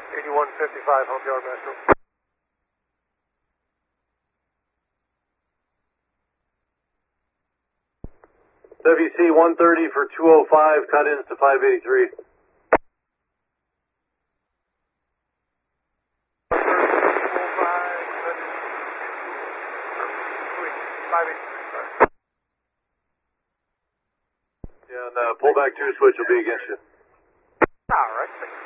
8155, home yard Metro. WC 130 for 205, cut-ins to 583. Yeah, and pullback 2 switch will be against you. Alright,